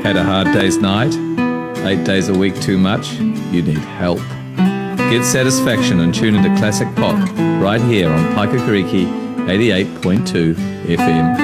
Had a hard day's night? 8 days a week too much? You need help. Get satisfaction and tune into classic pop right here on Paikakariki 88.2 FM.